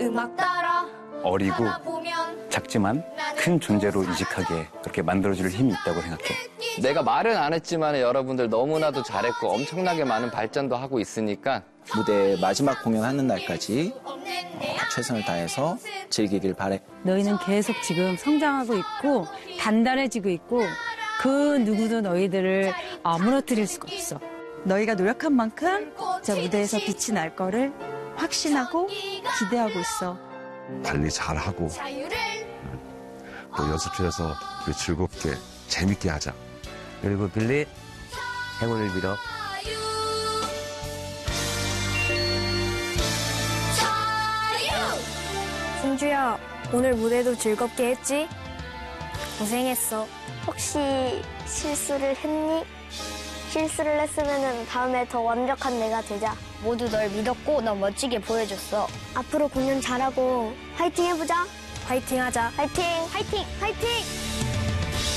음악 따라 어리고 작지만 큰 존재로 이직하게 그렇게 만들어줄 힘이 있다고 생각해. 내가 말은 안 했지만 여러분들 너무나도 잘했고 엄청나게 많은 발전도 하고 있으니까 무대 마지막 공연하는 날까지 최선을 다해서 즐기길 바래. 너희는 계속 지금 성장하고 있고 단단해지고 있고 그 누구도 너희들을 무너뜨릴 수가 없어. 너희가 노력한 만큼 저 무대에서 빛이 날 거를 확신하고 기대하고 있어. 관리 잘하고 또 연습실에서 우리 즐겁게 재밌게 하자. 그리고 빌리 행운을 빌어. 승주야, 오늘 무대도 즐겁게 했지? 고생했어. 혹시 실수를 했니? 실수를 했으면 다음에 더 완벽한 내가 되자. 모두 널 믿었고 너 멋지게 보여줬어. 앞으로 공연 잘하고 화이팅 해보자. 화이팅 하자. 화이팅! 화이팅! 화이팅!